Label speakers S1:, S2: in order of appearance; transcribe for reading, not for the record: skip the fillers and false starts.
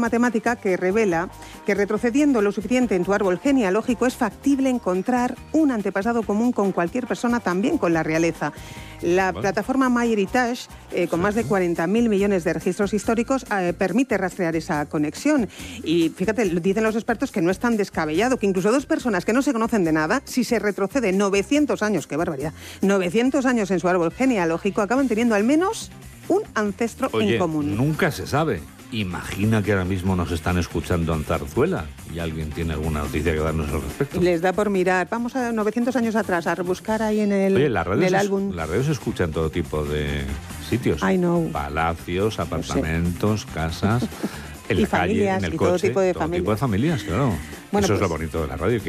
S1: matemática que revela que retrocediendo lo suficiente en tu árbol genealógico es factible encontrar un antepasado común con cualquier persona, también con la realeza. La plataforma MyHeritage, con más de 40.000 millones de registros históricos, permite rastrear esa conexión. Y fíjate, dicen los expertos que no es tan descabellado, que incluso dos personas que no se conocen de nada, si se retrocede 900 años, ¡qué barbaridad!, 900 años en su árbol genealógico, acaban teniendo al menos un ancestro en común.
S2: Nunca se sabe. Imagina que ahora mismo nos están escuchando en Zarzuela y alguien tiene alguna noticia que darnos al respecto.
S1: Les da por mirar. Vamos a 900 años atrás, a rebuscar ahí en el, álbum.
S2: La radio se escucha en todo tipo de sitios.
S1: I know.
S2: Palacios, apartamentos, casas, en
S1: y
S2: la calle,
S1: familias,
S2: en el
S1: y
S2: coche.
S1: todo tipo de
S2: familias, claro.
S1: Bueno,
S2: eso es lo bonito de la radio.